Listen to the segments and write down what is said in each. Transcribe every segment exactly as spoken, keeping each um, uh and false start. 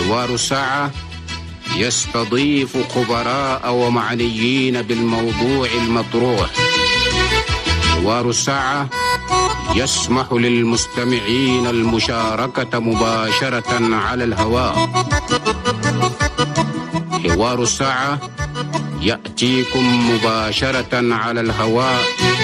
حوار الساعة يستضيف خبراء ومعنيين بالموضوع المطروح. حوار الساعة يسمح للمستمعين المشاركة مباشرة على الهواء. حوار الساعة يأتيكم مباشرة على الهواء.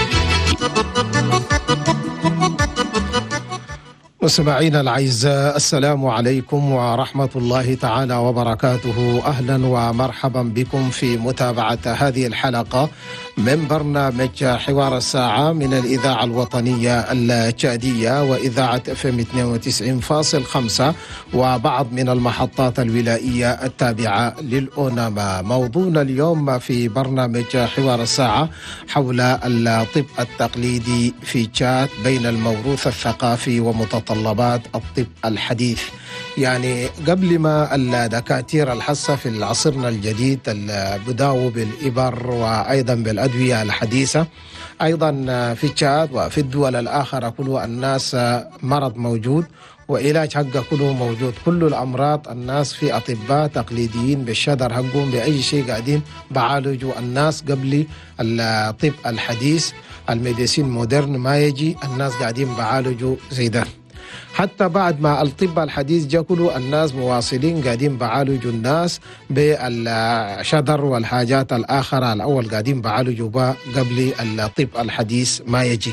مستمعينا الأعزاء، السلام عليكم ورحمة الله تعالى وبركاته. أهلا ومرحبا بكم في متابعة هذه الحلقة من برنامج حوار الساعة من الإذاعة الوطنية التشادية وإذاعة اف ام اثنين وتسعين فاصلة خمسة وبعض من المحطات الولائية التابعة للأوناما. موضوعنا اليوم في برنامج حوار الساعة حول الطب التقليدي في تشاد بين الموروث الثقافي ومتطلبات الطب الحديث. يعني قبل ما الدكاترة الحصة في عصرنا الجديد بداوا بالإبر وأيضا بالأدوية الحديثة، أيضا في تشاد وفي الدول الآخرة كل الناس مرض موجود وعلاج حقه كله موجود. كل الأمراض الناس في أطباء تقليديين بالشدر حقهم بأي شيء قاعدين بعالجوا الناس قبل الطب الحديث. الميديسين مودرن ما يجي الناس قاعدين بعالجوا زي ده. حتى بعد ما الطب الحديث جاء كله الناس مواصلين قاعدين بعالجوا الناس بالشدر والحاجات الآخرة الأول قاعدين بعالجوا بها قبل الطب الحديث ما يجي.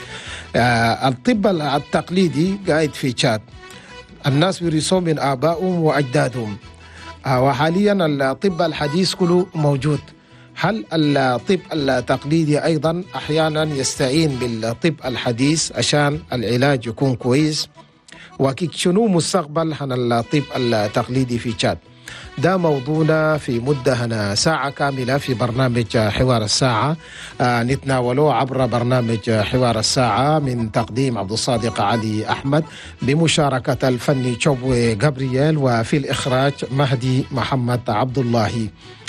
آه الطب التقليدي قاعد في تشاد، الناس بيرثوه من آبائهم وأجدادهم، آه وحاليا الطب الحديث كله موجود. هل الطب التقليدي أيضا أحيانا يستعين بالطب الحديث عشان العلاج يكون كويس؟ وكيف شنو مستقبل عن الطب التقليدي في تشاد؟ ده موضوعنا في مدة هنا ساعة كاملة في برنامج حوار الساعة. آه نتناوله عبر برنامج حوار الساعة من تقديم عبد الصادق علي أحمد بمشاركة الفني تشوبوي جابرييل وفي الإخراج مهدي محمد عبد الله.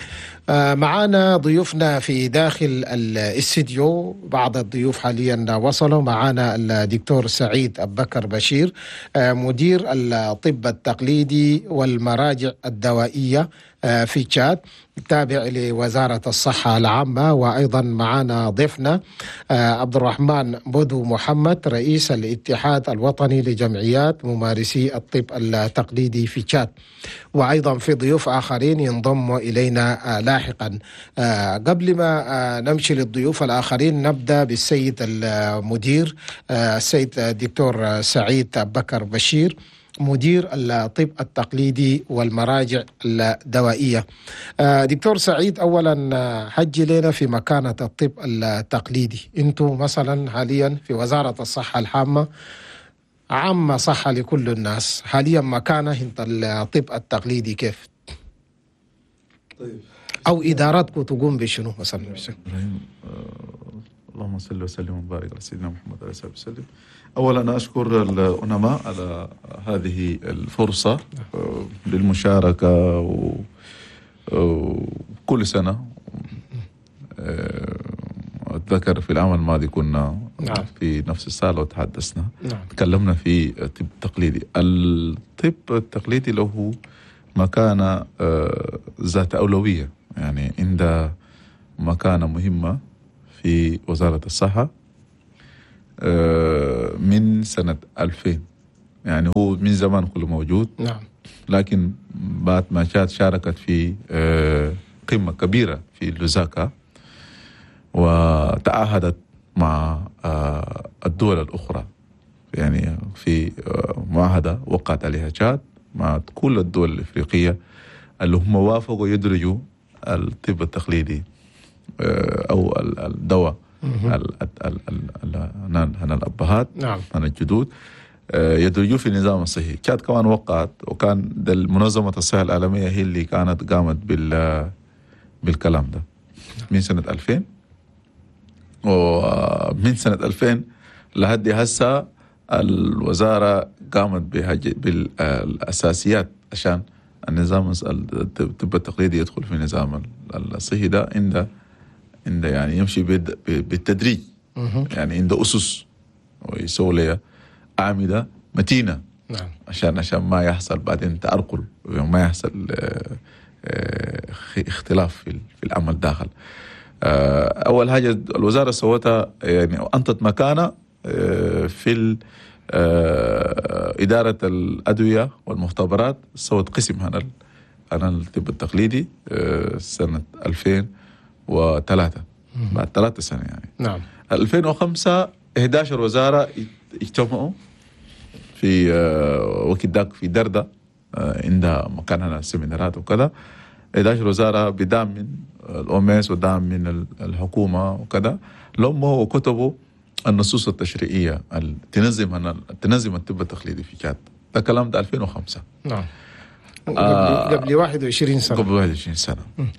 معانا ضيوفنا في داخل الاستديو، بعض الضيوف حاليا وصلوا معانا. الدكتور سعيد أبو بكر بشير مدير الطب التقليدي والمراجع الدوائية في تشاد تابع لوزارة الصحة العامة. وأيضا معنا ضيفنا عبد الرحمن بودو محمد رئيس الاتحاد الوطني لجمعيات ممارسي الطب التقليدي في تشاد. وأيضا في ضيوف آخرين ينضموا إلينا لاحقا. قبل ما نمشي للضيوف الآخرين نبدأ بالسيد المدير السيد الدكتور سعيد أبو بكر بشير مدير الطب التقليدي والمراجع الدوائية. دكتور سعيد، أولا حجي لنا في مكانة الطب التقليدي. أنتم مثلا حاليا في وزارة الصحة العامة، عامة صحة لكل الناس، حاليا مكانة انت الطب التقليدي كيف؟ طيب. أو إداراتكم تقوم بشنو مثلا؟ إبراهيم آه اللهم صل وسلم وبارك على سيدنا محمد عليه الصلاة والسلام. أولا أنا أشكر الأنماء على هذه الفرصة آه للمشاركة وكل سنة. آه أتذكر في العام الماضي كنا نعم. في نفس الصالة وتحدثنا نعم. تكلمنا في الطب التقليدي. الطب التقليدي له مكانة آه ذات أولوية، يعني عند مكانة مهمة في وزارة الصحة آه من سنة ألفين. يعني هو من زمان كله موجود نعم. لكن بعد ما تشاد شاركت في آه قمة كبيرة في لوزاكا وتعاهدت مع آه الدول الأخرى، يعني في آه معاهدة وقعت عليها تشاد مع كل الدول الإفريقية اللي هم وافقوا يدرجوا الطب التقليدي آه أو الدواء عن الأبهات نعم. عن الجدود آه يدرجوا في النظام الصحي. تشاد كمان وقعت، وكان منظمة الصحة العالمية هي اللي كانت قامت بال بالكلام ده من سنة ألفين. ومن سنة ألفين لحد هسه الوزارة قامت بالأساسيات عشان النظام الطب التقليدي يدخل في النظام الصحي ده عند عند يعني يمشي بالتدريج، يعني عند أسس ويسوي لها أعمدة متينة نعم. عشان عشان ما يحصل بعدين تأرقل وما يحصل اختلاف في في العمل داخل. أول حاجة الوزارة سوتها يعني أنطت مكانة في إدارة الأدوية والمختبرات، سوت قسم عن عن الطب التقليدي سنة ألفين وثلاثة بعد ثلاثة سنة يعني. نعم. ألفين وخمسة إحدى عشرة وزارة اجتمعوا في وقت داك في دردة عند مكاننا سيمينارات وكذا. إحدى عشرة وزارة بدعم من الأوميس ودعم من الحكومة وكذا، لهم وكتبوا النصوص التشريعية اللي تنظم تنظم الطب التقليدي في تشاد. ده كلام ده ألفين وخمسة. نعم. قبل آه قبل واحد وعشرين سنة. قبل واحد وعشرين سنة.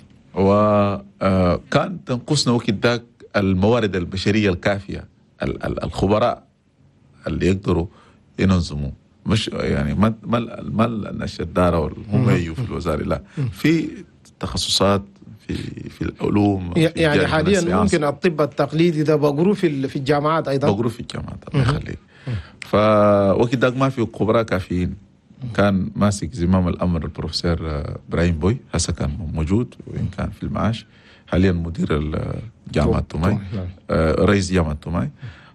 وكان تنقصنا وقت ذاك الموارد البشرية الكافية، الخبراء اللي يقدروا ينظموا، مش يعني ما ما ما الشدارة والمميز في الوزارة، لا، في تخصصات في في العلوم. يعني حاليا ممكن الطب التقليدي ده بقروه في في الجامعات ايضا. بقروه في الجامعات الله يخليك. فوقت ذاك ما في خبراء كافيين. كان ماسك زمام الامر البروفيسور ابراهيم بوي، هسه كان موجود وان كان في المعاش، حاليا مدير جامعة توماي، رئيس جامعة توماي.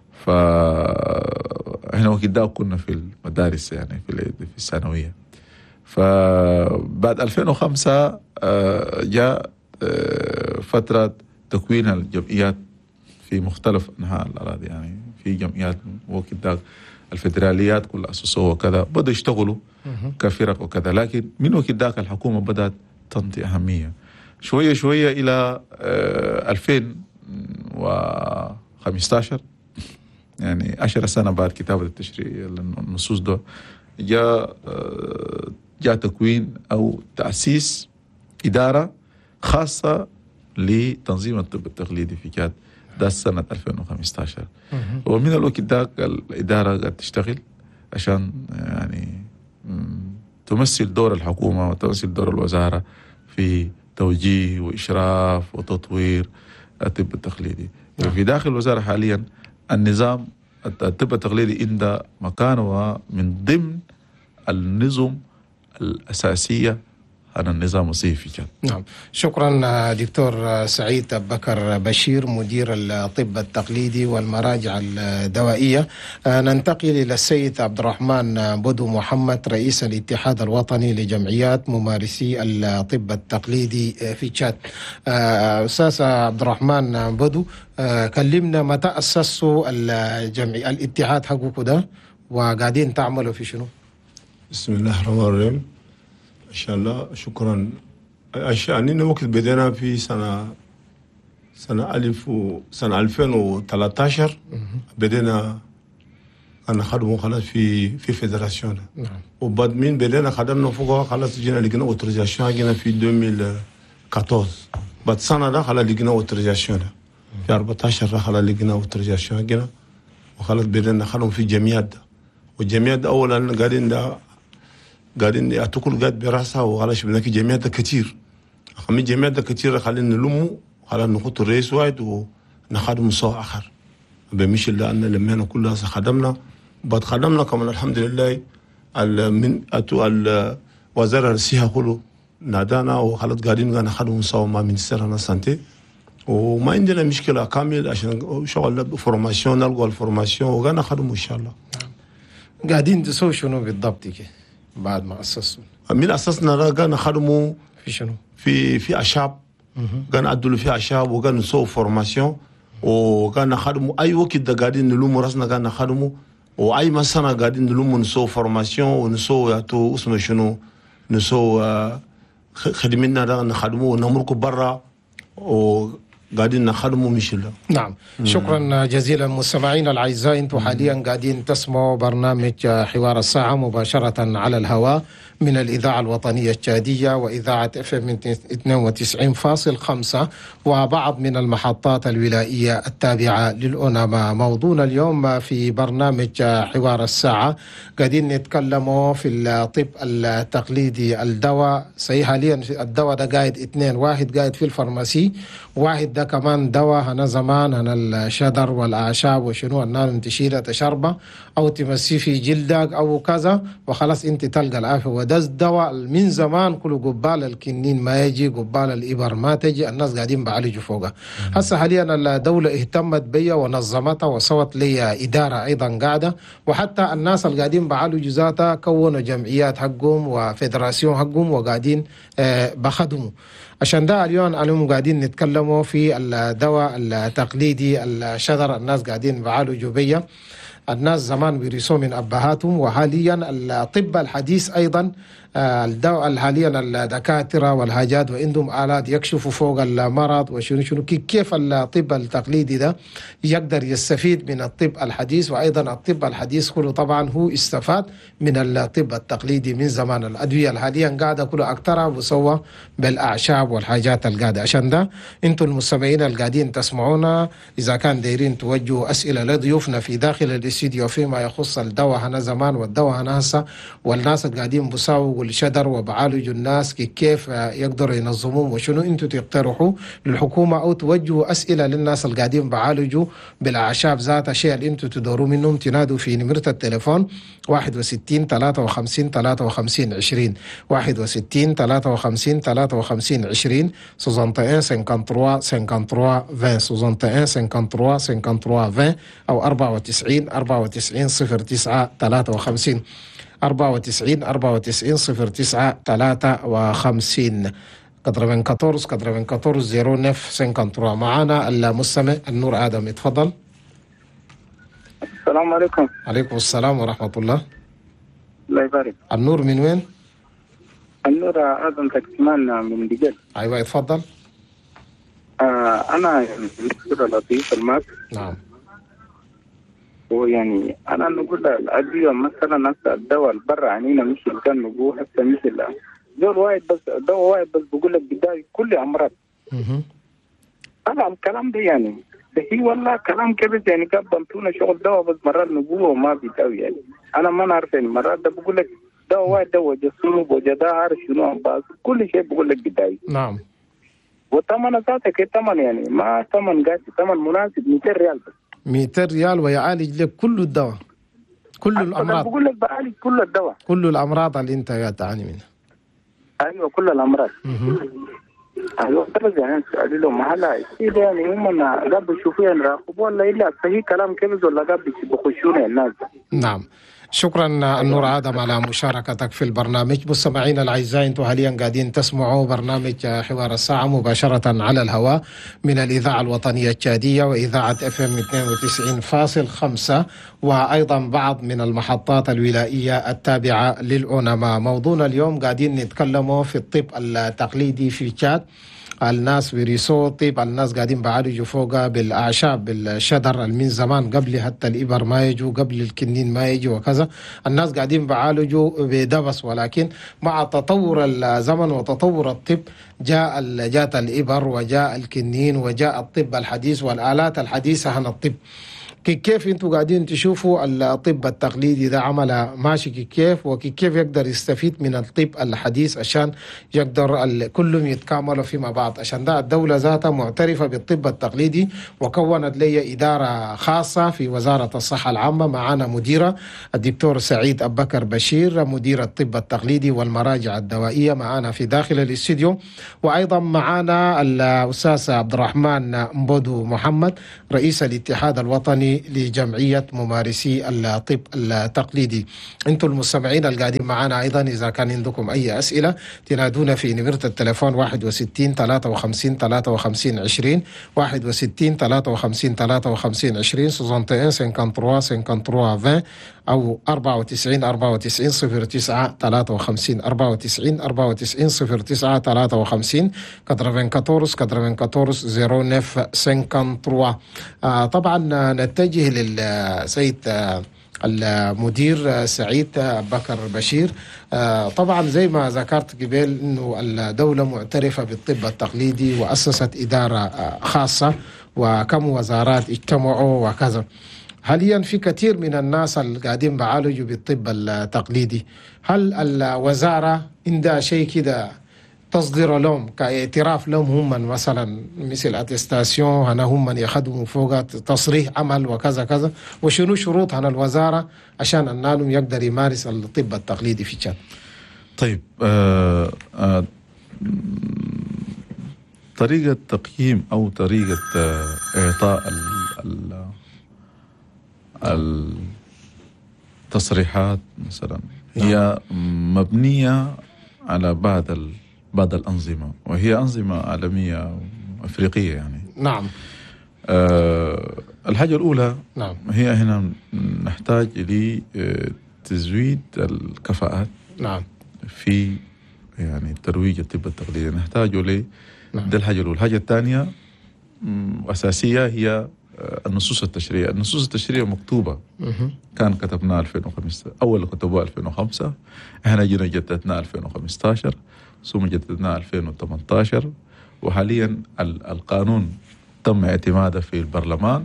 فاحنا وقت ذاك كنا في المدارس يعني في في الثانويه. فبعد ألفين وخمسة جاء فترة تكوين الجمعيات في مختلف أنحاء الأراضي، يعني في جمعيات وقت ذاك الفدراليات كلها أسسوها وكذا، بدأوا يشتغلوا كفرق وكذا. لكن من وقت ذاك الحكومة بدأت تنطي أهمية شوية شوية إلى ألفين وخمسة عشر، يعني عشر سنة بعد كتابة التشريع النصوص ده، جاء جاء تكوين أو تأسيس إدارة خاصة لتنظيم الطب التقليدي في تشاد. ده سنة ألفين وخمسة عشر. ومن الوقت ذاك الإدارة قاعدة تشتغل عشان يعني تمثل دور الحكومة وتمثل دور الوزارة في توجيه وإشراف وتطوير الطب التقليدي. في داخل الوزارة حاليا النظام الطب التقليدي عنده مكانه من ضمن النظم الأساسية أنا النظام الصيفي. نعم، شكرا دكتور سعيد بكر بشير مدير الطب التقليدي والمراجع الدوائية. ننتقل إلى السيد عبد الرحمن بدو محمد رئيس الاتحاد الوطني لجمعيات ممارسي الطب التقليدي في تشاد. أستاذ عبد الرحمن بدو، كلمنا متى أسسوا الجمعية الاتحاد حقكم ده وقاعدين تعملوا في شنو؟ بسم الله الرحمن الرحيم. إن شاء الله، شكرا. أننا وقت بدينا في سنة سنة ألف و سنة ألفين وثلاثة عشر بدينا أنا خدمه خلاص في في فيدراسيون. نعم. وبعد من بدينا خدمنا فوقها خلاص جينا لقينا أوتوريزاسيون جينا في ألفين وأربعة عشر. بعد سنة ده خلاص لقينا أوتوريزاسيون في أربعة عشر خلاص لقينا أوتوريزاسيون جينا وخلاص بدينا خدمه في جمعيات. والجمعيات أولا قاعدين ده قاعدين أتوكل قاعد براسها وخلاص بدنا في جمعيات كتير. خمس جمعيات كتير خلينا نلمو خلاص نخط الرئيس واحد ونخدم صاع آخر بمشي لأن لما كلها خدمنا. بعد خدمنا كمان الحمد لله من أتو الوزارة الصحة كله نادانا وخلاص قاعدين قاعد نخدم صاع مع منستيرنا سانتي وما عندنا مشكلة كامل عشان شغل فورماسيون نلقوا الفورماسيون وقاعد نخدم إن شاء الله. قاعدين تسوي شنو بالضبط كده بعد ما أسسوا؟ من أسسنا قاعد نخدموا في شنو؟ في في أشاب قاعد نعدلوا في أشاب وقاعد نسوي فورماسيون وقاعد نخدموا أي وقت ده قاعدين نلوم راسنا قاعد نخدموا وأي مسنا قاعدين نلوم نسوي فورماسيون ونسوي ياتو اسمه شنو نسوي خدمتنا ده نخدموا ونمركوا برا وقاعدين نخدموا مش الله. نعم، شكرا جزيلا. مستمعينا الأعزاء، انتم حاليا قاعدين تسمعوا برنامج حوار الساعة مباشرة على الهواء من الإذاعة الوطنية التشادية وإذاعة اف ام اثنين وتسعين فاصلة خمسة وبعض من المحطات الولائية التابعة للأوناما. موضوعنا اليوم في برنامج حوار الساعة قاعدين نتكلموا في الطب التقليدي. الدواء صحيح حاليا الدواء ده قاعد اثنين، واحد قاعد في الفارماسي، واحد ده كمان دواء هنا زمان هنا الشدر والأعشاب وشنو النار تشيلها تشربه أو تمسيه في جلدك أو كذا وخلاص أنت تلقى العافية. وده الدواء من زمان كله قبال الكنين ما يجي، قبال الإبر ما تجي، الناس قاعدين بعالجوا فوقها. هسه حاليا الدولة اهتمت بيا ونظمتها وسوت لي إدارة أيضا قاعدة، وحتى الناس اللي قاعدين بعالجوا ذاتها كونوا جمعيات حقهم وفيدراسيون حقهم وقاعدين آه بخدموا. عشان ده اليوم اليوم قاعدين نتكلموا في الدواء التقليدي الشذر، الناس قاعدين بعالجوا بيا. الناس زمان بيرثوه من أبهاتهم، وحاليا الطب الحديث أيضا الدواء حاليا الدكاترة والحاجات وعندهم آلات يكشفوا فوق المرض وشنو شنو كيف الطب التقليدي ده يقدر يستفيد من الطب الحديث. وأيضا الطب الحديث كله طبعا هو استفاد من الطب التقليدي من زمان. الأدوية حاليا قاعدة كله أكترها بسوى بالأعشاب والحاجات القاعدة. عشان ده انتم المستمعين القاعدين تسمعونا إذا كان دايرين توجهوا أسئلة لضيوفنا في داخل الاستديو فيما يخص الدواء هنا زمان والدواء هنا هسه، والناس القاعدين بساووا والشدر وبعالجوا الناس كيف يقدروا ينظموهم وشنو انتم تقترحوا للحكومة او توجهوا اسئله للناس اللي قاعدين بعالجوا بالاعشاب ذاتها، شيء اللي انتم تدوروا منهم تنادوا في نمرة التليفون واحد وستين ثلاثة وخمسين ثلاثة وخمسين عشرين واحد وستين ثلاثة وخمسين ثلاثة وخمسين عشرين واحد وستين خمسة وخمسين عشرين عشرين او أربعة وتسعين أربعة وتسعين صفر تسعة ثلاثة وخمسين أربعة وتسعين أربعة وتسعين صفر تسعة ثلاثة وخمسين قدر من كاتورز قدر من كاتورز زيرو نف سنكنتروا. معانا المستمع النور آدم، اتفضل. السلام عليكم. عليكم السلام ورحمة الله. الله يبارك. النور من وين؟ النور آدم تكتمان من دجل. أيوة اتفضل. آه أنا دكتور لطيف الماس. نعم. ويعني أنا نقول الأدوية مثلا نفس الدواء البر عنينا مش اللي كان نقول حتى مش اللي دول واحد بس دواء واحد بس بقول لك بداية كل أمراض. اها. أنا الكلام ده يعني صحيح ولا كلام كبير يعني قدمتونا شغل دواء بس مرات نقوله وما بيداوي يعني. أنا ما نعرف يعني مرات ده بقول لك دواء واحد دواء جسوم وجدار شنو بس كل شيء بقول لك بداية. نعم. وثمن ذاته كثمن يعني ما ثمن قاسي، ثمن مناسب مئتين ريال بس. مئتين ريال ويعالج لك كل الدواء، كل الأمراض. بقول لك بعالج كل الدواء، كل الأمراض اللي أنت تعاني منها. أيوة كل الأمراض. أيوة بس يعني سؤالي لهم هلا إذا يعني هم قاعد بيشوفوا يعني راقبوا ولا إلا صحيح كلام كذا ولا قاعد بيخشون الناس. نعم. شكرا النور آدم على مشاركتك في البرنامج. مستمعينا الأعزاء، انتم حاليا قاعدين تسمعوا برنامج حوار الساعة مباشرة على الهواء من الإذاعة الوطنية التشادية وإذاعة اف ام اثنين وتسعين فاصلة خمسة وأيضا بعض من المحطات الولائية التابعة للعنماء. موضوعنا اليوم قاعدين نتكلموا في الطب التقليدي في تشاد. الناس بيريسوا طيب، الناس قاعدين بعالجوا فوقها بالأعشاب بالشدر من زمان قبل حتى الإبر ما يجوا، قبل الكنين ما يجوا وكذا. الناس قاعدين بعالجوا بدبس، ولكن مع تطور الزمن وتطور الطب جاء جاءت الإبر وجاء الكنين وجاء الطب الحديث والآلات الحديثة عن الطب. كيف انتوا قاعدين تشوفوا الطب التقليدي ده عمل ماشي كيف، وكيف يقدر يستفيد من الطب الحديث عشان يقدر كلهم يتكاملوا فيما بعض؟ عشان ده الدولة ذاتها معترفة بالطب التقليدي وكونت لي إدارة خاصة في وزارة الصحة العامة. معنا مديرة الدكتور سعيد أبو بكر بشير مدير الطب التقليدي والمراجع الدوائية معنا في داخل الاستوديو، وأيضا معنا الأستاذ عبد الرحمن مبودو محمد رئيس الاتحاد الوطني لجمعية ممارسي الطب التقليدي. انتم المستمعين القاعدين معنا ايضا اذا كان عندكم اي اسئله تنادونا في نمرة التليفون واحد وستين ثلاثة وخمسين ثلاثة وخمسين عشرين واحد وستين ثلاثة وخمسين ثلاثة وخمسين عشرين واحد وستين خمسة وخمسين عشرين او أربعة وتسعين أربعة وتسعين صفر تسعة ثلاثة وخمسين أربعة وتسعين أربعة وتسعين صفر تسعة ثلاثة وخمسين كاترفين كاتورز كاتورز زيرو نف سنكنتروا. آه طبعا نتجه للسيد آه المدير سعيد أبو بكر بشير. آه طبعا زي ما ذكرت قبل انه الدولة معترفة بالطب التقليدي وأسست إدارة آه خاصة وكم وزارات اجتمعوا وكذا. حاليا في كثير من الناس اللي قاعدين بعالجوا بالطب التقليدي، هل الوزارة عندها شيء كده تصدر لهم كاعتراف لهم هم مثلا مثل اتستاسيون هنا هم من يخدموا فوق تصريح عمل وكذا كذا، وشنو شروط هنا الوزاره عشان النالم يقدر يمارس الطب التقليدي في تشاد؟ طيب آه آه طريقة تقييم أو طريقة آه إعطاء ال ال التصريحات مثلا هي مبنية على بعض ال بعض الأنظمة، وهي أنظمة عالمية أفريقية يعني. نعم. آه الحاجة الأولى نعم. هي هنا نحتاج لتزويد الكفاءات. نعم. في يعني ترويج الطب التقليدي نحتاجه ليه؟ نعم. ده الحاجة الأولى. الحاجة الثانية أساسية هي النصوص التشريعية. النصوص التشريعية مكتوبة، كان كتبناها ألفين وخمسة، أول كتبوها ألفين وخمسة، إحنا جينا جددناها ألفين وخمسة عشر، ثم جددناها ألفين وثمانية عشر، وحاليا القانون تم اعتماده في البرلمان،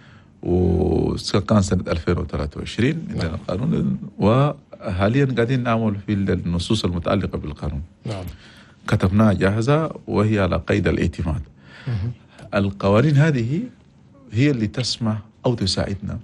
وكان سنة ألفين وثلاثة وعشرين عندنا القانون، وحاليا قاعدين نعمل في النصوص المتعلقة بالقانون. نعم. كتبناها جاهزة وهي على قيد الاعتماد. القوانين هذه هي اللي تسمح أو تساعدنا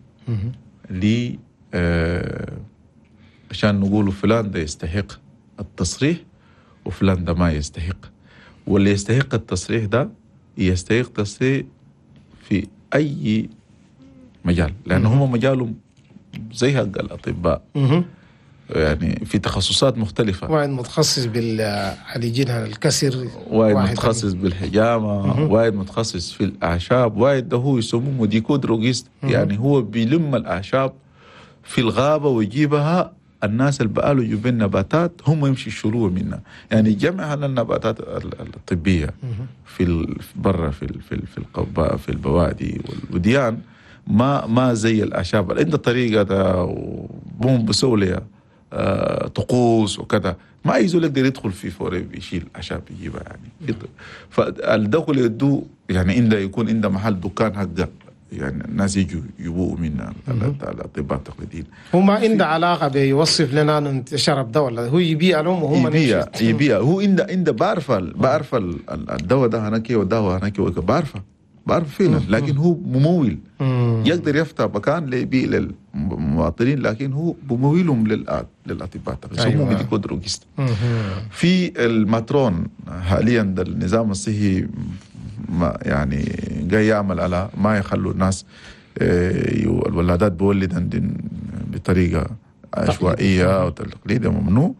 ل آه عشان نقول فلان ده يستحق التصريح وفلان ده ما يستحق، واللي يستحق التصريح ده يستحق تصريح في أي مجال، لأنه هم مجالهم زي حق الأطباء يعني في تخصصات مختلفة. واحد متخصص بالعالجين الكسر، واحد متخصص بالحجامة، واحد متخصص في الأعشاب، واحد ده هو يسموه ديكودروجيست، يعني هو بيلم الأعشاب في الغابة ويجيبها الناس اللي بقالوا يجيبين نباتات هم يمشي يشتروها منها. يعني جمع النباتات الطبية في برا في ال في ال في القباء في البوادي والوديان ما ما زي الأعشاب اللي عندها طريقة بوم بسولية آه، طقوس وكذا، ما أي زول يقدر يدخل في فوري يشيل أعشاب يجيبها يعني. فالدخل يدو يعني عنده يكون عنده محل دكان حقه، يعني الناس يجوا يبوءوا من الأطباء التقليديين. هو ما عنده علاقة بيوصف لنا أنه شرب دواء، ولا هو يبيع لهم وهم يبيع يبيع هو عنده عنده بعرف بعرف الدواء ده هناك والدواء هناك بعرفه بعرف فعلا، لكن هو ممول يقدر يفتح مكان ليبيع للمواطنين، لكن هو بمويلهم للأطباء يسموه ميديكودروجيست. في الماترون حاليا النظام الصحي ما يعني جاي يعمل على ما يخلوا الناس الولادات بولد بطريقة عشوائية أو تقليدية ممنوع.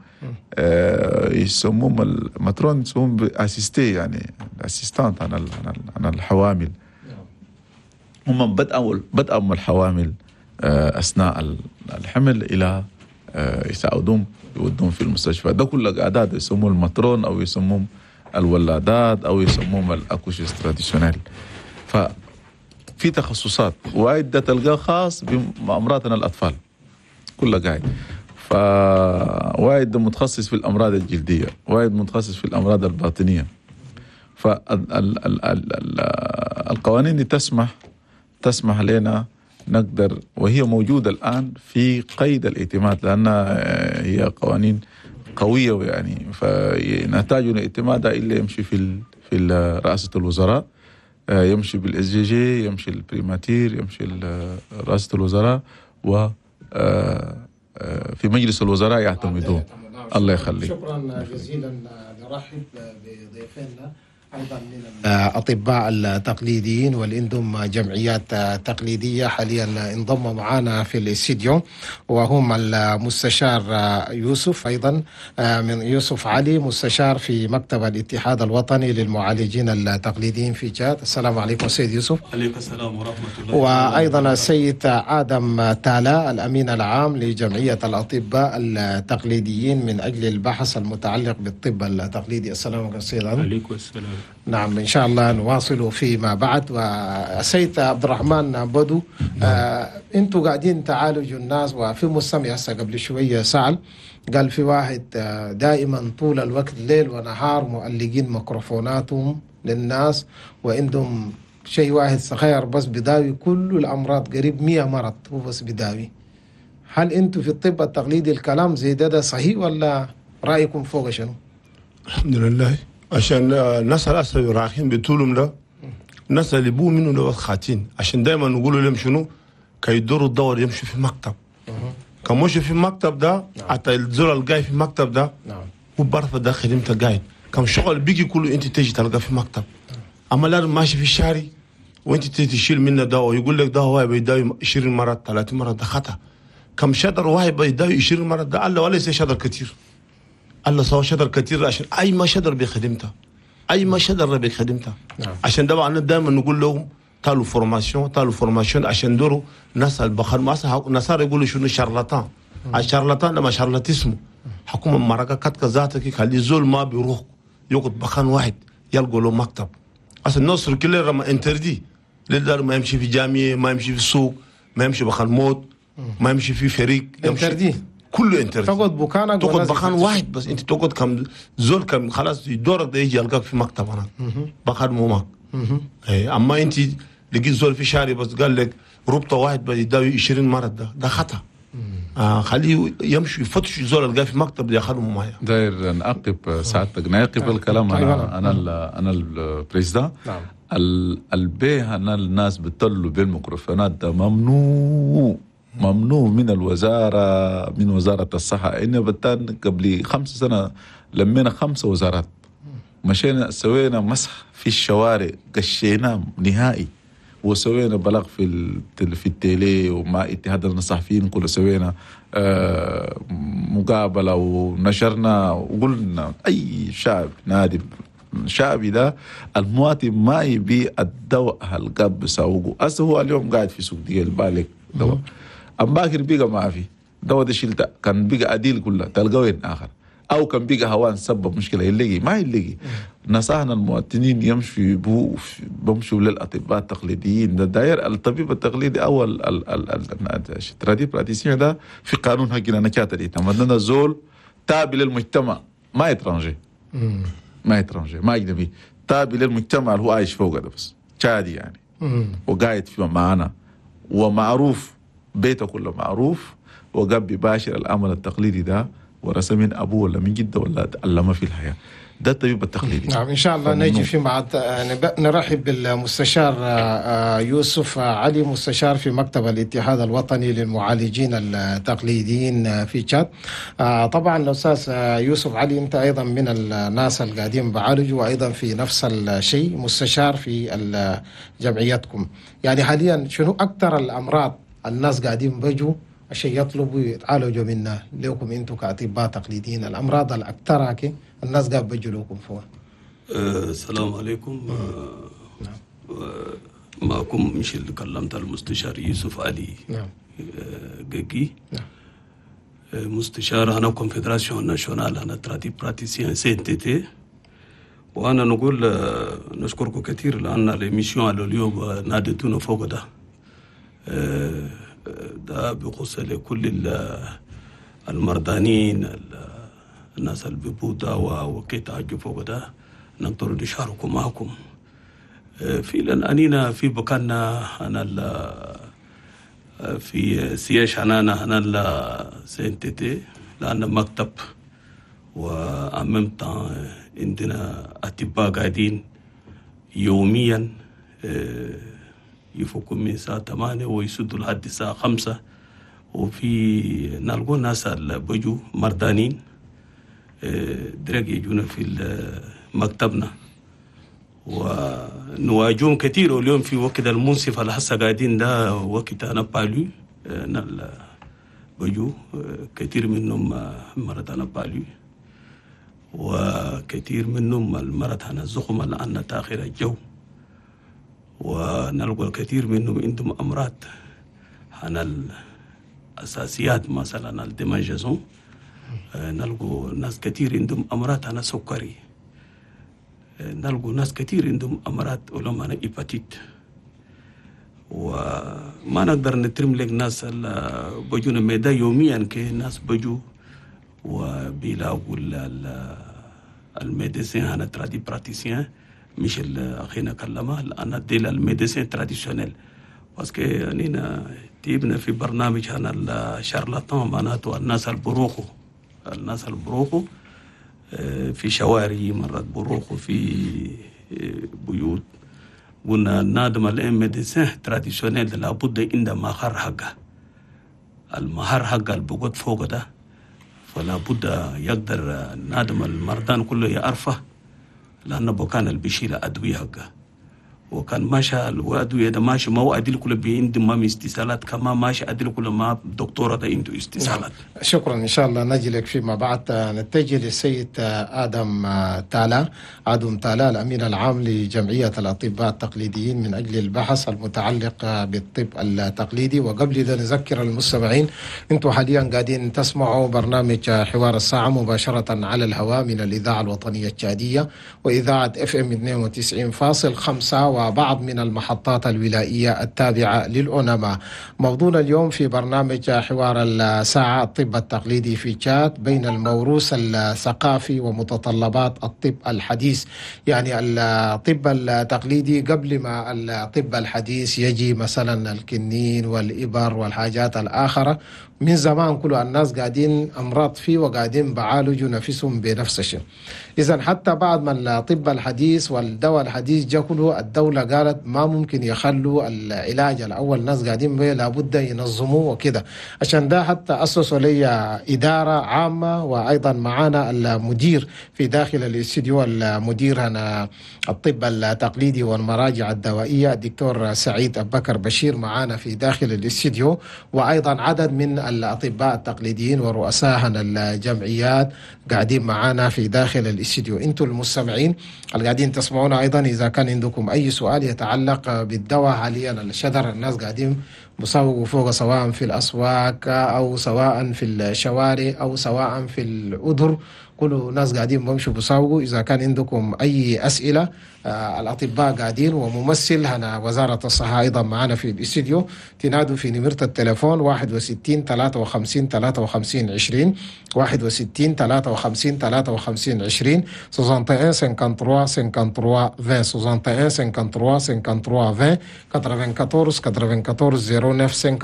يسموهم الماترون يسموهم بأسيستي، يعني الأسيستانت عن عن الحوامل. هم بدأوا بدأوا الحوامل أثناء الحمل إلى يساعدهم يودون في المستشفى. ده كله أعداد يسموه الماترون أو يسموهم الولادات أو يسموهم الأكوشيس تراديشنال. ففي تخصصات وايد ده تلقاه خاص بأمراضنا الأطفال كله قاعد، فوايد متخصص في الأمراض الجلدية، وايد متخصص في الأمراض الباطنية. فالقوانين دي تسمح تسمح لنا نقدر، وهي موجودة الآن في قيد الاعتماد، لأنها هي قوانين قوية يعني، فنحتاج الاعتماد إلا يمشي في في رئاسة الوزراء، يمشي بالاس جي جي، يمشي البريماتير، يمشي رئاسة الوزراء، و في مجلس الوزراء يعتمدون. الله يخليك. شكرا جزيلا. نرحب بضيفنا أيضا من الأطباء التقليديين واللي عندهم جمعيات تقليدية حاليا انضم معنا في الاستديو، وهم المستشار يوسف، أيضا من يوسف علي، مستشار في مكتب الاتحاد الوطني للمعالجين التقليديين في تشاد. السلام عليكم سيد يوسف. عليكم السلام ورحمة الله. وأيضا السيد آدم تالا، الأمين العام لجمعية الأطباء التقليديين من أجل البحث المتعلق بالطب التقليدي. السلام عليكم سيد آدم. عليكم السلام. نعم، إن شاء الله نواصل فيما بعد. والسيد عبد الرحمن بدو، آه أنتوا قاعدين تعالجوا الناس، وفي مستمع هسه قبل شوية سأل قال في واحد آه دائما طول الوقت ليل ونهار مؤلقين ميكروفوناتهم للناس، وعندهم شيء واحد صغير بس بداوي كل الأمراض، قريب مية مرض هو بس بداوي. هل أنتوا في الطب التقليدي الكلام زي ده, ده صحيح، ولا رأيكم فوق شنو؟ الحمد لله. عشان الناس الأسف رايحين بطولهم ده، الناس اللي بو منه ده خاتين، عشان دائما نقولوا لهم شنو؟ كي يدوروا الدور يمشوا في مكتب. كان مشوا في المكتب ده حتى الزول القاي في المكتب ده هو بعرف ده خدمته قايد. كم شغل بيجي كله انت تيجي تلقى في مكتب. اما لا ماشي في الشارع وانت تيجي تشيل منه دواء يقول لك دواء بيداوي عشرين مره ثلاثين مره، ده خطا. كم شدر واحد بيداوي عشرين مره، ده الله ولا يصير شدر كثير. الله سوى شدر كثير عشان اي ما شدر بخدمته، اي ما شدر بخدمته. عشان ده انا دائما نقول لهم تالو فورماسيون تالو فورماسيون عشان دوروا ناس البخار ما ناس يقولوا شنو شارلاتان. الشارلاتان ده ما شارلاتيسمو. حكومه مرقه كتك ذاتك خلي زول ما بيروح يقعد بخان واحد يلقوا له مكتب. اصل النصر كله ما انتردي للدار، ما يمشي في جامعه، ما يمشي في السوق، ما يمشي بخان موت، ما يمشي في فريق، انتردي كله انتردي. تقعد بكانك تقعد بخان واحد بس، انت تقعد كم زول كم خلاص دورك ده يجي يلقاك في مكتب انا بخان مو معك. اي اما انت لقيت زول في شارع بس قال لك ربطه واحد بيداوي عشرين مره، ده ده خطا. آه خليه يمشي يفتش زول القاه في مكتب ياخذهم معايا. داير نعقب سعادتك نعقب الكلام. انا انا انا البريزيدان نعم البيه انا الناس بتطلوا بالميكروفونات ده ممنوع ممنوع من الوزاره، من وزاره الصحه. ان بتان قبل خمس سنه لمينا خمسه وزارات، مشينا سوينا مسح في الشوارع، قشينا نهائي، وسوينا بلاغ في في التيلي ومع اتحاد الصحفيين كله سوينا آه مقابله ونشرنا وقلنا اي شعب نادي شعبي ده المواطن ما يبي الدواء هالقاب بسوقه. أصل هو اليوم قاعد في سوق ديال بالك دواء، أم باكر بيقى ما في دواء ده شلته، كان بيقى أديل كلها تلقى وين آخر، أو كان بيقى هوان سبب مشكلة يلاقي ما يلاقي. نصحنا المواطنين يمشوا بو بمشوا للأطباء التقليديين. ده داير الطبيب التقليدي أول الترادي براتيسيان ده في قانون حقنا نكات دي تمدنا زول تابع للمجتمع، ما يترانجي ما يترانجي ما أجنبي، تابع للمجتمع اللي هو عايش فوق ده بس شادي يعني وقاعد في معنا ومعروف بيته كله معروف، وقاب بباشر العمل التقليدي ده ورث من أبوه ولا من جده ولا تعلمه في الحياة. ده الطبيب التقليدي. نعم إن شاء الله نجي في مع نرحب بالمستشار يوسف علي، مستشار في مكتب الاتحاد الوطني للمعالجين التقليديين في تشاد. طبعا الأستاذ يوسف علي أنت أيضا من الناس القاعدين بعالجوا، وأيضا في نفس الشيء مستشار في جمعيتكم. يعني حاليا شنو أكثر الأمراض الناس قاعدين بيجوا عشان يطلبوا يتعالجوا منها لكم انتم كاطباء تقليديين؟ الامراض الاكثر كي الناس قاعد بيجوا لكم فيها. أه السلام عليكم. أه أه معكم مش اللي كلمت المستشار يوسف علي. نعم جيجي. نعم أه مستشار انا كونفدراسيون ناسيونال انا ترادي براتيسيان سي ان تي تي. وانا نقول أه نشكركم كثير لان الاميشن اليوم ناديتونا فوق ده. أه ده بيخص لكل المرضانين الناس اللي بيبوا دواء وكيت عجوا فوق ده نقدر نشاركوا معكم في لان انينا في بكنا انا في سياش انا انا لا سنتتي لان مكتب واممت عندنا اطباء قاعدين يوميا يفوقوا من الساعة ثمانية ويسدوا لحد الساعة خمسة، وفي نلقوا ناس اللي بيجوا مردانين درج يجونا في مكتبنا ونواجههم كثير. واليوم في وقت المنصف اللي هسه قاعدين ده وقت أنا بالو نال بيجوا كثير منهم مرض أنا بالو، وكثير منهم المرض أنا زخم لأن تأخير الجو، ونلقى الكثير منهم عندهم أمراض عن الأساسيات مثلا الدماغ. نلقى ناس كثير عندهم أمراض عن السكري، نلقى ناس كثير عندهم أمراض ولهم عن إيباتيت. وما نقدر نترم لك ناس بيجونا ميدا يوميا كي ناس بيجوا وبيلاقوا الميديسين عن الترادي براتيسيان مش أخينا كلمه لأن ديل الميديسين تراديشنال. باسكو أنينا تيبنا في برنامج عن الشارلاتان معناته الناس البروخو الناس البروخو في شوارع مرات بروخ وفي بيوت. قلنا نادم الام ميديسين تراديشنال لابد عنده مهار حقه، المهار حقه اللي بقعد فوق ده فلا بد يقدر نادم المردان كله يعرفه، لانه بكان اللي بيشيل ادويه حقه وكان ماشى الادويه ده ماشي ما هو ادل كله بيندم ما استسالات كمان ماشي ادل كله ما دكتوره ده عنده استسالات. شكرا، ان شاء الله نجي لك فيما بعد. نتجه للسيد ادم تالا، ادم تالا الامين العام لجمعيه الاطباء التقليديين من اجل البحث المتعلق بالطب التقليدي. وقبل ذا نذكر المستمعين انتم حاليا قاعدين تسمعوا برنامج حوار الساعه مباشره على الهواء من الاذاعه الوطنيه التشاديه واذاعه اف ام اثنين وتسعين فاصلة خمسة وبعض من المحطات الولائية التابعة للأونما. موضوعنا اليوم في برنامج حوار الساعة الطب التقليدي في تشاد بين الموروث الثقافي ومتطلبات الطب الحديث. يعني الطب التقليدي قبل ما الطب الحديث يجي مثلا الكنين والإبر والحاجات الآخرة، من زمان كل الناس قاعدين أمراض فيه وقاعدين بعالجوا نفسهم بنفس الشيء. إذن حتى بعد ما الطب الحديث والدواء الحديث جاء كله الدولة قالت ما ممكن يخلوا العلاج الأول الناس قاعدين به لابد ينظموه وكده. عشان ده حتى أسسوا لي إدارة عامة، وأيضا معانا المدير في داخل الاستديو المدير هنا الطب التقليدي والمراجع الدوائية الدكتور سعيد أبو بكر بشير معانا في داخل الاستديو، وأيضا عدد من الأطباء التقليديين ورؤساء الجمعيات قاعدين معانا في داخل الاستديو. انتم المستمعين اللي قاعدين تسمعونا ايضا اذا كان عندكم اي سؤال يتعلق بالدواء حاليا الشجر الناس قاعدين بيسوقوا فوق سواء في الاسواق او سواء في الشوارع او سواء في الأدر، كل ناس قاعدين بمشوا بيسوقوا. اذا كان عندكم اي اسئله آه الاطباء قاعدين وممثل هنا وزاره الصحه ايضا معنا في الاستديو، تنادوا في نمره التليفون واحد وستين ثلاثة وخمسين ثلاثة وخمسين عشرين واحد وستين ثلاثة وخمسين ثلاثة وخمسين عشرين واحد وستين خمسة وخمسين عشرين واحد وستين خمسة وخمسين عشرين أربعة وتسعين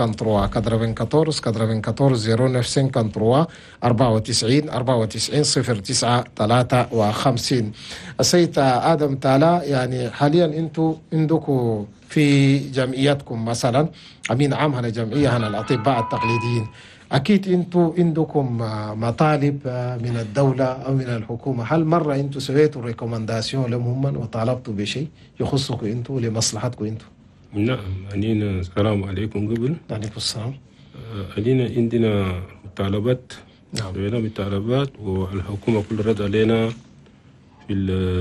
أربعة وتسعين أربعة وتسعين صفر تسعة ثلاثة وخمسين. السيد آدم تالا، يعني حاليا انتم عندكم في جمعيتكم مثلا امين عام هنا جمعيه هنا الاطباء التقليديين، اكيد انتم عندكم مطالب من الدوله او من الحكومه. هل مره انتم سويتوا ريكومنداسيون لهم وطالبتوا بشيء يخصكم انتم لمصلحتكم انتم؟ نعم، علينا. السلام عليكم. قبل عليكم السلام. علينا عندنا مطالبات. نعم، سوينا مطالبات والحكومه كل رد علينا في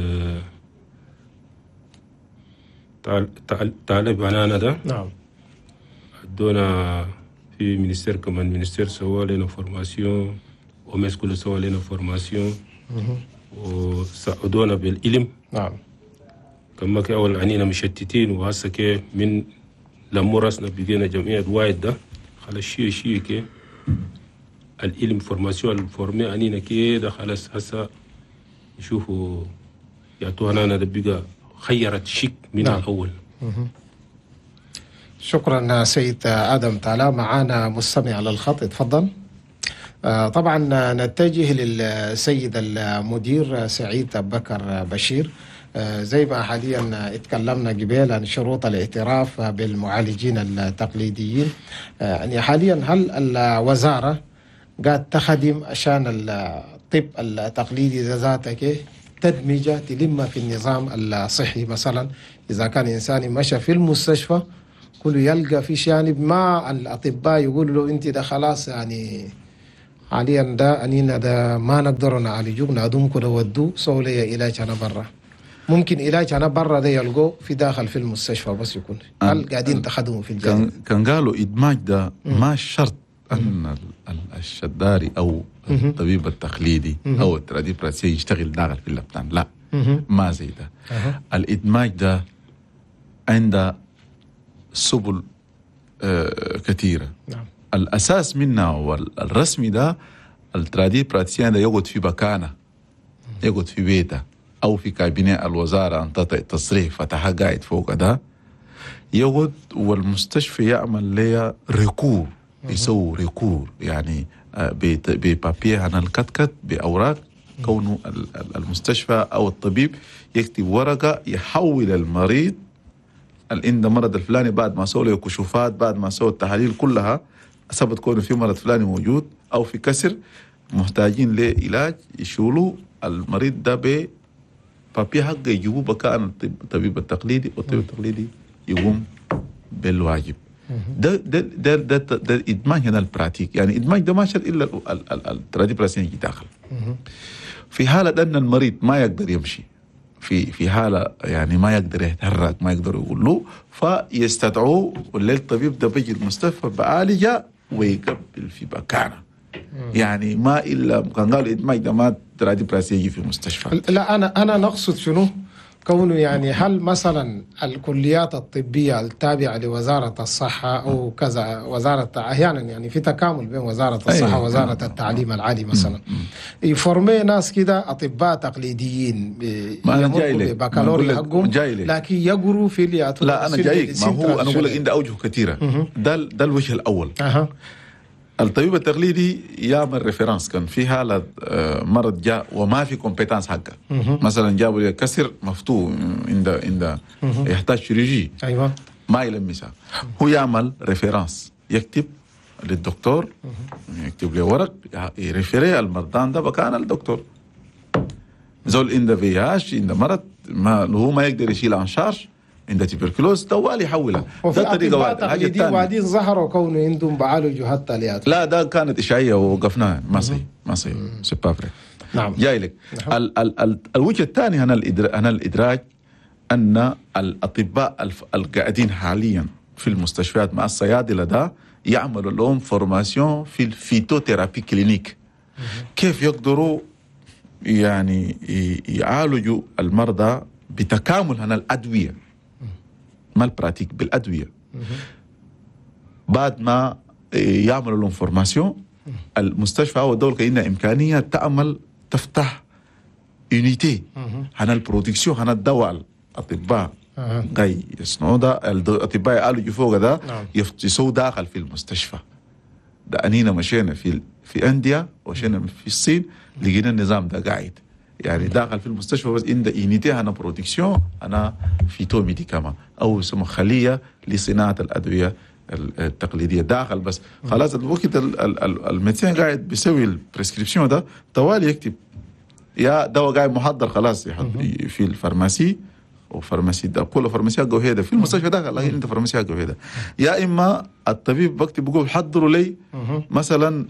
الطالب عنانا ده. نعم، ادونا في مينستير كمان مينستير سوى لنا فورماسيون ومس كله سوى لنا فورماسيون وساعدونا بالعلم. نعم، كما كي اول عنينا مشتتين وهسه كي من لما راسنا بقينا جمعيه وايد ده خلاص شيء شيء كي العلم فورماسيون الفورمي عنينا كي ده خلاص هسه يشوفوا يعطونا انا ده بقى خيرت شيك من نعم. الأول. شكرا سيد آدم تالا. معانا مستمع على الخط، اتفضل. آه طبعا نتجه للسيد المدير سعيد أبو بكر بشير. آه زي ما حاليا اتكلمنا قبل عن شروط الاعتراف بالمعالجين التقليديين، آه يعني حاليا هل الوزارة قاعد تخدم عشان الطب التقليدي ذاته تدمجة تلم في النظام الصحي؟ مثلا إذا كان إنسان مشى في المستشفى كله يلقى في جانب ما الأطباء يقولوا له أنت ده خلاص يعني حاليا ده أنينا ده ما نقدر نعالجوك نادومك ده ودو سولي علاج أنا برا. ممكن علاج أنا برا ده يلقوه في داخل في المستشفى بس يكون هل قاعدين تخدموا في الجانب؟ كان قالوا إدماج ده ما شرط أن الشداري أو الطبيب التقليدي أو التراديبراسي يشتغل داخل في اللبنان، لا ما زي ده. الإدماج ده عنده سبل آه كثيرة. نعم. الأساس منها والرسمي ده التراديبراسيان ده يقعد في مكانه، يقعد في بيته أو في كابينة الوزارة أن تعطي تصريح فتحها قاعد فوق ده يقعد، والمستشفى يعمل لها ريكور، يسوي ريكور يعني ببابيه عن الكتكت بأوراق كونه المستشفى أو الطبيب يكتب ورقة يحول المريض اللي عنده مرض الفلاني بعد ما سووا له كشوفات، بعد ما سووا التحاليل كلها ثبت كونه في مرض فلاني موجود أو في كسر محتاجين لعلاج، يشيلوا المريض ده ب بابي حقه يجيبوه بكان الطبيب التقليدي، والطبيب التقليدي يقوم بالواجب. ده ده ده ده, ده, ده ادماج هنا البراتيك، يعني ادماج ده ما شرط الا الترادي براسين يجي داخل. في حالة ان المريض ما يقدر يمشي، في في حالة يعني ما يقدر يتحرك، ما يقدر يقول له، فيستدعوه والليل الطبيب ده بيجي المستشفى بعالجه ويقبل في مكانه. يعني ما الا كان قال ادماج ده ما ترادي براسين يجي في المستشفى. لا انا انا نقصد شنو؟ كونه يعني هل مثلا الكليات الطبية التابعة لوزارة الصحة أو كذا وزارة أحيانا يعني في تكامل بين وزارة الصحة ووزارة التعليم العالي مثلا يفورمي ناس كده أطباء تقليديين يمروا ببكالوريا حقهم لكن يقروا في اللي لا أنا جايك، ما هو أنا أقول لك عنده أوجه كثيرة. ده ده الوجه الأول. أه. الطبيب التقليدي يعمل ريفرنس، كان في حالة مرض جاء وما في كومبيتانس حقه، مثلا جابوا لي كسر مفتوح عند عند يحتاج شيروجي، ايوه ما يلمسها، هو يعمل ريفرنس، يكتب للدكتور، يكتب له ورق يريفيري المرضان ده مكان الدكتور. زول عنده في اش عنده مرض ما هو ما يقدر يشيل عن شارج، عنده تبركلوز طوال يحولها. ده طريقه واحده. حاجه ثانيه وبعدين ظهروا كونه عندهم بعالجوا حتى اليات. لا ده كانت اشعاعيه ووقفناها، ما صحيح ما صحيح سبابري. نعم جاي لك. نعم. ال ال ال الوجه الثاني هنا الادراج، هنا الادراج ان الاطباء القاعدين حاليا في المستشفيات مع الصيادله ده يعملوا لهم فورماسيون في الفيتوثيرابي كلينيك، كيف يقدروا يعني يعالجوا المرضى بتكامل هنا الادويه، ما البراتيك بالادويه. بعد ما يعملوا لهم فورماسيون، المستشفى او الدوله كأنها امكانيه تعمل تفتح يونيتي هنا البرودكسيون، هنا الدواء الاطباء جاي يصنعوا ده، الاطباء يعالجوا فوق ده يسووا داخل في المستشفى ده. انينا مشينا في في انديا ومشينا في الصين لقينا النظام ده قاعد يعني داخل في المستشفى، بس عند يونيتي هنا برودكسيون، انا فيتو ميديكاما او يسمى خليه لصناعه الادويه التقليديه داخل. بس خلاص الوقت الميدسين قاعد بيسوي البريسكريبسيون ده طوال يكتب يا دواء قاعد محضر خلاص يحط في الفارماسي، وفارماسي ده كل فارماسيات جوهيده في المستشفى داخل، لكن انت فارماسيات جوهيده. يا اما الطبيب بكتب بقول حضروا لي مثلا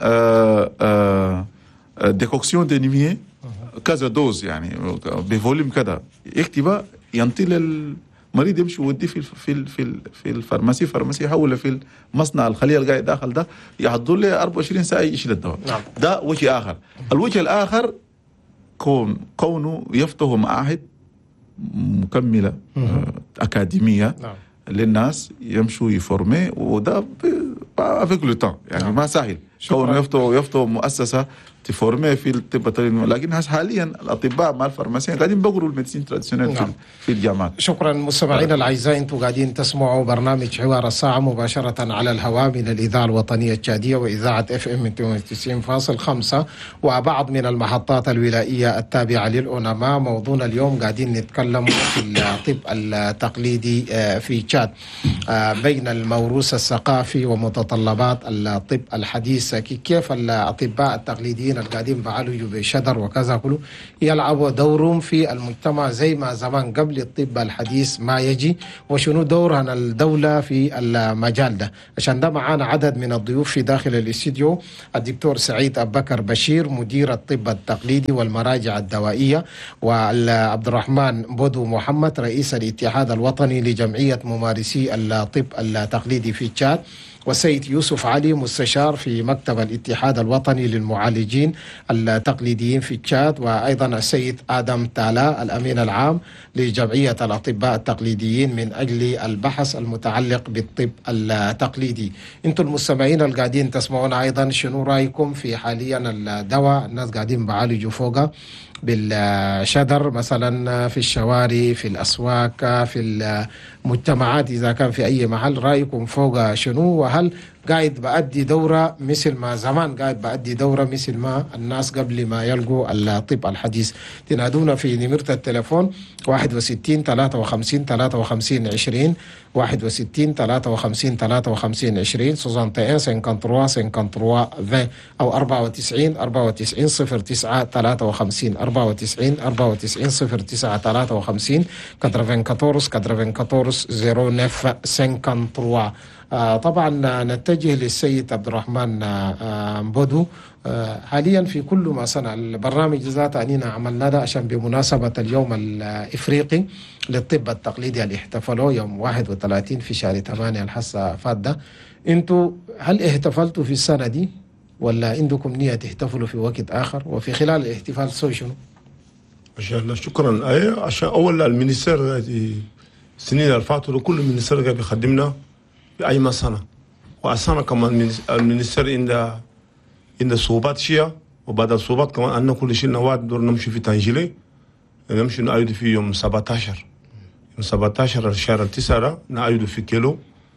ديكوكسيون دينيميه كذا دوز يعني بفوليوم كذا، يكتبها ينطي للمريض يمشي ويوديه في في في في الفارماسي، فارماسي يحوله في المصنع الخليه اللي قاعد داخل ده يحضر له أربعة وعشرين ساعه يشيل الدواء. نعم. ده وجه اخر. الوجه الاخر كون كونه يفتحوا معاهد مكمله آه اكاديميه. نعم. للناس يمشوا يفورمي، وده افيك لو تان يعني. نعم. ما سهل كونه يفتحوا يفتحوا مؤسسه تفورمي في الطب، لكن حاليا الاطباء مع الفارماسيين قاعدين بيقروا الميديسين تراديشنال. نعم. في الجامعات. شكرا مستمعينا الاعزاء، انتم قاعدين تسمعوا برنامج حوار الساعه مباشره على الهواء من الاذاعه الوطنيه التشاديه واذاعه اف ام تسعين فاصلة خمسة وبعض من المحطات الولائيه التابعه للأونما. موضوعنا اليوم قاعدين نتكلم في الطب التقليدي في تشاد، بين الموروث الثقافي ومتطلبات الطب الحديث، كيف الاطباء التقليديين القاعدين بعالجوا بشدر وكذا كله يلعبوا دورهم في المجتمع زي ما زمان قبل الطب الحديث ما يجي، وشنو دورها الدولة في المجال ده. عشان ده معانا عدد من الضيوف في داخل الاستديو: الدكتور سعيد أبو بكر بشير مدير الطب التقليدي والمراجع الدوائية، وعبد الرحمن بودو محمد رئيس الاتحاد الوطني لجمعية ممارسي الطب التقليدي في تشاد، والسيد يوسف علي مستشار في مكتب الاتحاد الوطني للمعالجين التقليديين في تشاد، وأيضا السيد آدم تالا الأمين العام لجمعية الأطباء التقليديين من أجل البحث المتعلق بالطب التقليدي. انتم المستمعين اللي قاعدين تسمعون أيضا شنو رأيكم في حاليا الدواء الناس قاعدين بعالجوا فوقها بالشدر مثلا في الشوارع في الأسواق في المجتمعات، إذا كان في أي محل رأيكم فوق شنو؟ وهل قاعد بأدي دورة مثل ما زمان قاعد بأدي دورة مثل ما الناس قبل ما يلقوا الطب الحديث؟ تنادونا في نمرة التليفون واحد وستين ثلاثة وخمسين ثلاثة وخمسين عشرين واحد وستين ثلاثة وخمسين ثلاثة وخمسين عشرين سوزانتا واحد خمسة ثلاثة خمسة عشرين أو أربعة وتسعين أربعة وتسعين صفر تسعة ثلاثة وخمسين أربعة وتسعين أربعة وتسعين صفر تسعة ثلاثة وخمسين أربعة وأربعين أربعة وأربعين صفر تسعة خمسة ثلاثة. آه طبعا نتجه للسيد عبد الرحمن آه مبودو. آه حاليا في كل ما صنع البرنامج ذات أننا عملنا ده عشان بمناسبة اليوم الإفريقي للطب التقليدي اللي احتفلوا يوم واحد وثلاثين في شهر ثمانية الحصة فات ده. انتوا هل احتفلتوا في السنة دي ولا عندكم نية تحتفلوا في وقت آخر؟ وفي خلال الاحتفال سوي شنو؟ ما شاء الله شكرا. أي عشان أول المينيستير السنين اللي فاتوا كل المينيستير قاعد بيخدمنا بأي مسنة، وأسانا كمان المينيستير عند عند صعوبات شيء، وبعد الصعوبات كمان أن كل شيء نواد دور نمشي في تنجيلي، نمشي نعيد في يوم سبعة عشر يوم سبعة عشر الشهر التاسع نعيد في كيلو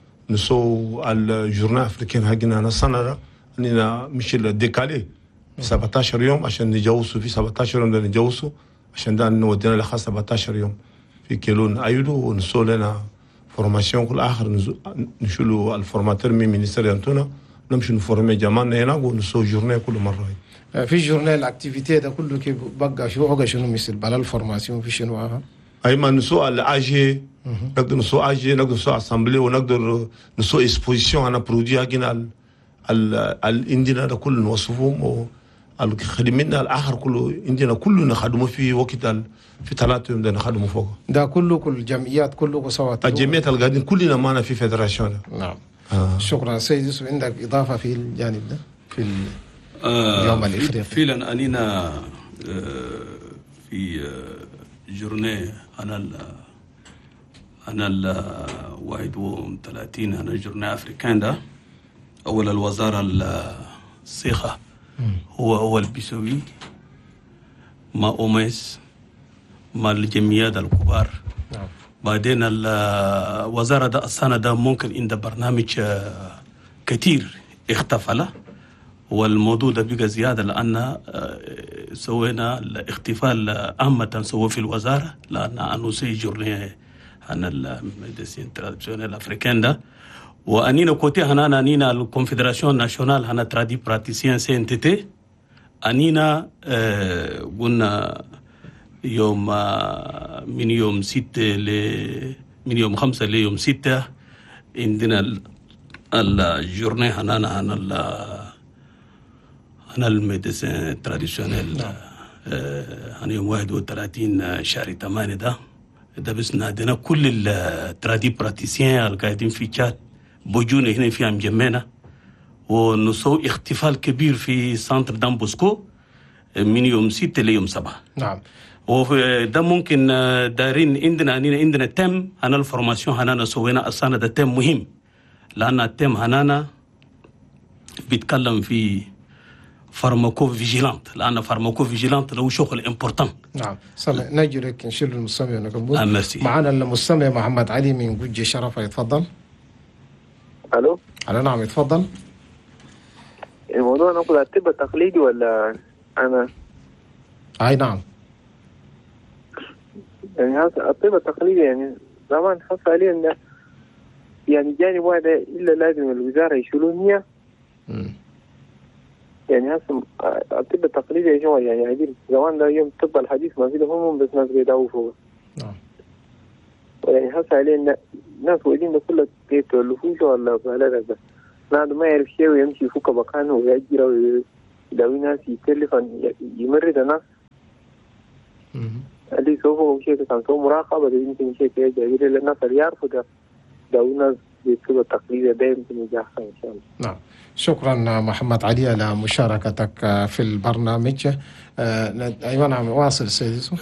نسو الجورنال أفريقيا هجنا نصنع أننا مش الديكالي سبعة عشر يوم عشان نجوسوا في سبعة عشر يوم ده نجوسوا عشان ده نودينا لخاص سبعة عشر يوم في كيلو نعيده ونسو لنا فورماسيون كل آخر نشلو الفورماتور من مينيستير أنتونا نمشي نفورمي جماعنا هنا ونسو جورنال كل مرة. في جورنال الأكتيفيتي ده كله كيف بقى شو هو شنو مثل بلا الفورماسيون في شنو آخر؟ أي ما نسو الأجي نقدر نسو أجي نقدر نسو أسامبلي ونقدر نسو إكسبوزيشن أنا برودي هنا ال ال الإندينا ده كله نوصفهم والخدمنا الآخر كله إندينا كله نخدمه في وقت ال في ثلاثة يوم ده نخدمه فوق. ده كله كل جمعيات كله سوا. الجمعيات القاعدين كلنا معنا في فيدراسيون. نعم. آه. شكرا سيد يوسف. عندك إضافة في الجانب ده في اليوم آه الإفريقي؟ فعلا أنينا في جورني أنا ال أنا ال واحد وثلاثين أنا جورني أفريقيا ده أول الوزارة الصيغة هو أول بيسوي مع أوميس مع الجمعيات الكبار. نعم. بعدين الوزارة ده السنة ده ممكن عند برنامج كتير اختفل والموضوع ده بقى زيادة لأن سوينا الاحتفال عامة سوى في الوزارة لأن أنو سي جورني عن الميديسين تراديشنال أفريكان ده وأنينا كوتي هنا أنينا الكونفدراسيون ناشونال هنا ترادي براتيسيان سي ان تي تي أنينا قلنا يوم من يوم ستة ل من يوم خمسة ليوم ستة عندنا الجورني هنا هنا ال هنا الميديسين تراديشنال هنا يوم واحد وثلاثين شهر ثمانية ده ده بس نادينا كل الترادي براتيسيان القاعدين في تشاد بوجونا هنا في أمجمنا ونسو احتفال كبير في سانتر دامبوسكو من يوم ستة ليوم سبعة. نعم. وده ممكن دارين عندنا عندنا تم هنا الفورماسيون هنا سوينا السنة ده تم مهم لأن التم هنا بيتكلم في فارماكو فيجيلانت لأن فارماكو فيجيلانت له شغل إمبورتان. نعم. سمع نجي لك نشيل المستمع ونكمل. آه ميرسي. معنا المستمع محمد علي من جوجي شرفة يتفضل. ألو. أنا نعم يتفضل. الموضوع نقول الطب التقليدي ولا أنا؟ أي نعم. يعني هذا الطب التقليدي يعني زمان حصل عليه إنه يعني جانب واحد إلا لازم الوزارة يشيلون هي. يعني هسه الطب التقليدي يا جماعة يعني عديل زمان ده يوم الطب الحديث ما في لهم بس ناس بيداووا فوق. نعم. يعني هسه عليه ناس وإدين ده كله يتولفوش ولا بهذا بس. نادو ما يعرف شيء ويمشي فوق مكانه ويأجر ويداوي ناس يكلف يمرد الناس. اللي سوفه شيء كان سو مراقبة ده يمكن شيء كذا جاي للناس اللي يعرفوا ده داوي ناس بالطب التقليدي ده يمكن يجاهها إن شاء الله. نعم. شكرا محمد علي على مشاركتك في البرنامج. أيوة نعم واصل سيدي.